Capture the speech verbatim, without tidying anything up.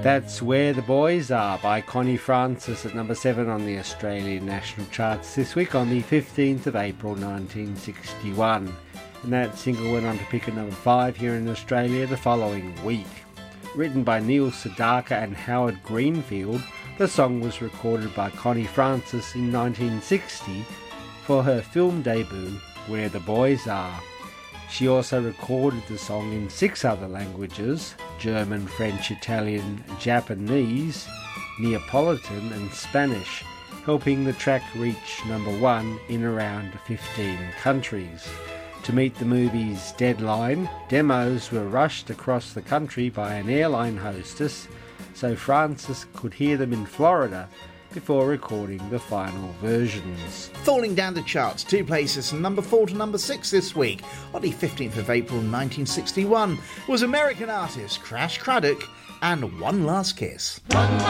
That's Where the Boys Are by Connie Francis at number seven on the Australian national charts this week on the fifteenth of April nineteen sixty-one. And that single went on to pick at number five here in Australia the following week. Written by Neil Sedaka and Howard Greenfield, the song was recorded by Connie Francis in nineteen sixty for her film debut, Where the Boys Are. She also recorded the song in six other languages: German, French, Italian, Japanese, Neapolitan and Spanish, helping the track reach number one in around fifteen countries. To meet the movie's deadline, demos were rushed across the country by an airline hostess so Francis could hear them in Florida before recording the final versions. Falling down the charts, two places from number four to number six this week, on the fifteenth of April nineteen sixty-one, was American artist Crash Craddock and One Last Kiss. One